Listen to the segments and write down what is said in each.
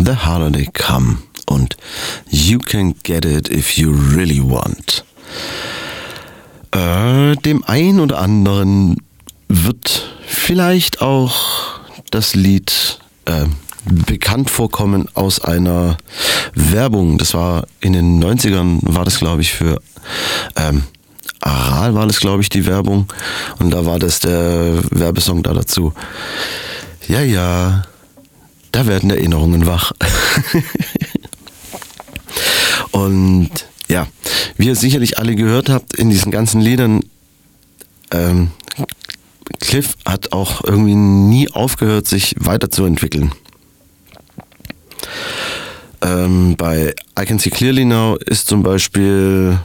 The Holiday Come und You Can Get It If You Really Want. Dem einen oder anderen wird vielleicht auch das Lied bekannt vorkommen aus einer Werbung. Das war in den 90ern, war das glaube ich für Aral war das glaube ich die Werbung und da war das der Werbesong da dazu. Ja, da werden Erinnerungen wach. Und ja, wie ihr sicherlich alle gehört habt in diesen ganzen Liedern, Cliff hat auch irgendwie nie aufgehört, sich weiterzuentwickeln. Bei I Can See Clearly Now ist zum Beispiel,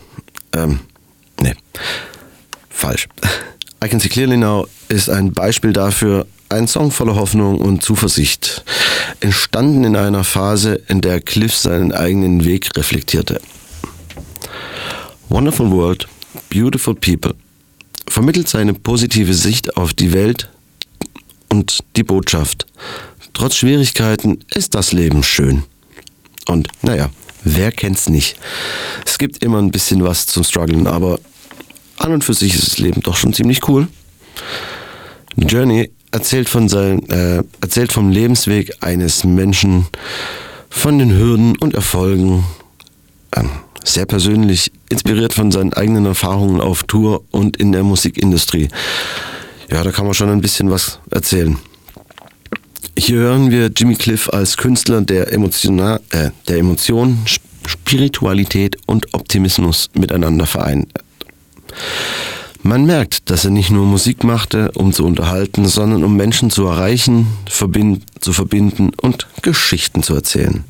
I Can See Clearly Now ist ein Beispiel dafür, ein Song voller Hoffnung und Zuversicht, entstanden in einer Phase, in der Cliff seinen eigenen Weg reflektierte. Wonderful World, Beautiful People vermittelt seine positive Sicht auf die Welt und die Botschaft: Trotz Schwierigkeiten ist das Leben schön. Und naja, wer kennt's nicht? Es gibt immer ein bisschen was zum Strugglen, aber an und für sich ist das Leben doch schon ziemlich cool. Journey erzählt vom Lebensweg eines Menschen, von den Hürden und Erfolgen, sehr persönlich, inspiriert von seinen eigenen Erfahrungen auf Tour und in der Musikindustrie. Ja, da kann man schon ein bisschen was erzählen. Hier hören wir Jimmy Cliff als Künstler, der Emotionen, Spiritualität und Optimismus miteinander vereint. Man merkt, dass er nicht nur Musik machte, um zu unterhalten, sondern um Menschen zu erreichen, zu verbinden und Geschichten zu erzählen.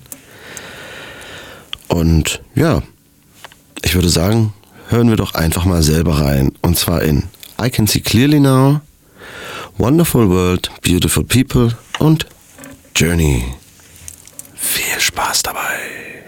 Und ja, ich würde sagen, hören wir doch einfach mal selber rein. Und zwar in I Can See Clearly Now, Wonderful World, Beautiful People und Journey. Viel Spaß dabei!